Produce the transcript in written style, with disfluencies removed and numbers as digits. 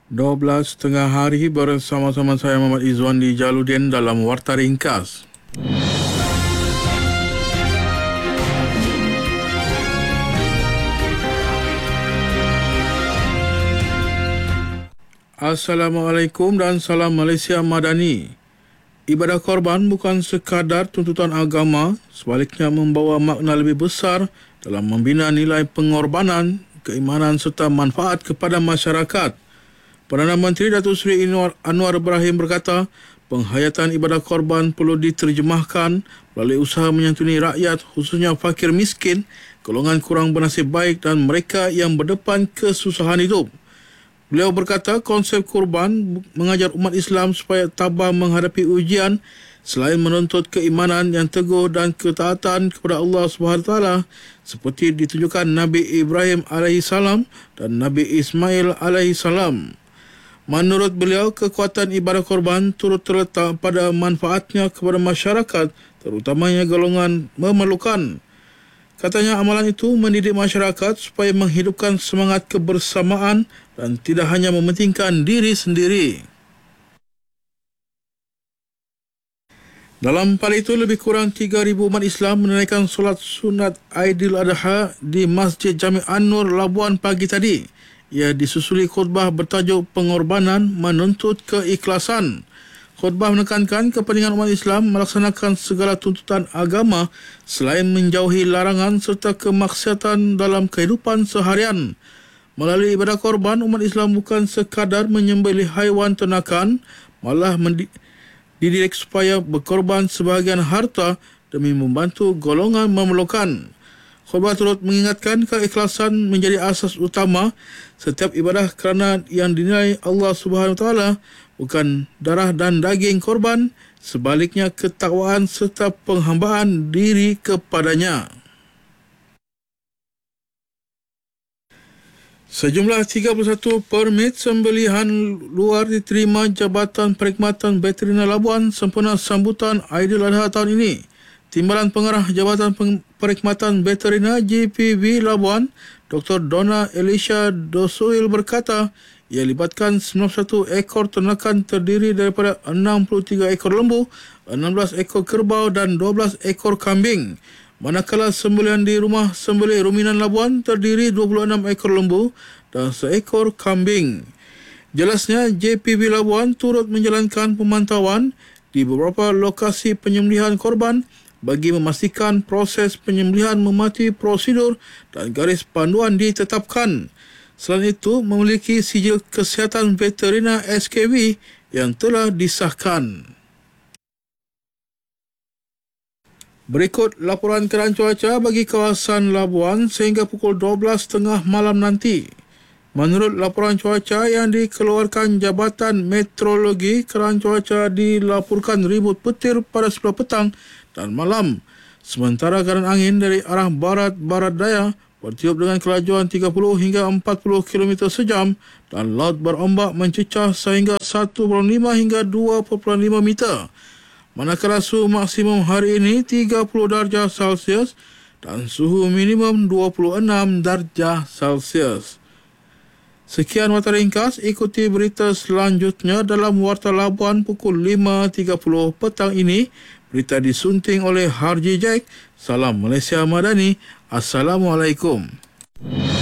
12.30 hari bersama-sama saya Muhammad Izzuan di Jaludin dalam Warta Ringkas. Assalamualaikum dan salam Malaysia Madani. Ibadah korban bukan sekadar tuntutan agama, sebaliknya membawa makna lebih besar dalam membina nilai pengorbanan, keimanan serta manfaat kepada masyarakat. Perdana Menteri Datuk Seri Anwar Ibrahim berkata, penghayatan ibadah korban perlu diterjemahkan melalui usaha menyantuni rakyat, khususnya fakir miskin, golongan kurang bernasib baik dan mereka yang berdepan kesusahan hidup. Beliau berkata konsep kurban mengajar umat Islam supaya tabah menghadapi ujian selain menuntut keimanan yang teguh dan ketaatan kepada Allah SWT seperti ditunjukkan Nabi Ibrahim AS dan Nabi Ismail AS. Menurut beliau, kekuatan ibadah korban turut terletak pada manfaatnya kepada masyarakat, terutamanya golongan memerlukan. Katanya amalan itu mendidik masyarakat supaya menghidupkan semangat kebersamaan dan tidak hanya mementingkan diri sendiri. Dalam pada itu, lebih kurang 3,000 umat Islam menunaikan solat sunat Aidiladha di Masjid Jami' An-Nur, Labuan pagi tadi. Ia disusuli khutbah bertajuk pengorbanan menuntut keikhlasan. Khutbah menekankan kepentingan umat Islam melaksanakan segala tuntutan agama selain menjauhi larangan serta kemaksiatan dalam kehidupan seharian. Melalui ibadah korban, umat Islam bukan sekadar menyembelih haiwan ternakan, malah dididik supaya berkorban sebahagian harta demi membantu golongan memerlukan. Khutbah turut mengingatkan keikhlasan menjadi asas utama setiap ibadah kerana yang dinilai Allah SWT bukan darah dan daging korban, sebaliknya ketakwaan serta penghambaan diri kepadanya. Sejumlah 31 permit sembelihan luar diterima Jabatan Perkhidmatan Veteriner Labuan sempena sambutan Aidiladha tahun ini. Timbalan Pengarah Jabatan Perkhidmatan Veteriner JPV Labuan, Dr. Donna Elisha Dosuil berkata, ia libatkan 91 ekor ternakan terdiri daripada 63 ekor lembu, 16 ekor kerbau dan 12 ekor kambing. Manakala sembelihan di rumah sembelih Ruminan Labuan terdiri 26 ekor lembu dan 1 ekor kambing. Jelasnya, JPV Labuan turut menjalankan pemantauan di beberapa lokasi penyembelihan korban bagi memastikan proses penyembelihan mematuhi prosedur dan garis panduan ditetapkan. Selain itu, memiliki sijil kesihatan veteriner SKV yang telah disahkan. Berikut laporan keadaan cuaca bagi kawasan Labuan sehingga pukul 12.30 malam nanti. Menurut laporan cuaca yang dikeluarkan Jabatan Meteorologi, keadaan cuaca dilaporkan ribut petir pada 11 petang dan malam. Sementara keadaan angin dari arah barat-barat daya bertiup dengan kelajuan 30 hingga 40 km sejam dan laut berombak mencecah sehingga 1.5 hingga 2.5 meter. Manakala suhu maksimum hari ini 30 darjah Celsius dan suhu minimum 26 darjah Celsius. Sekian Warta Ringkas, ikuti berita selanjutnya dalam Warta Labuan pukul 5.30 petang ini. Berita disunting oleh Harji Jack. Salam Malaysia Madani. Assalamualaikum.